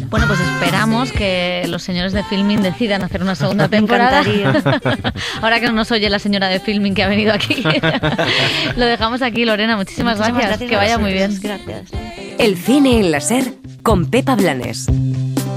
Bueno, pues esperamos que los señores de Filmin decidan hacer una segunda temporada. Me encantaría. Ahora que no nos oye la señora de Filmin que ha venido aquí. Lo dejamos aquí, Lorena. Muchísimas gracias. Que vaya muy bien. Gracias. El cine en la SER con Pepa Blanes.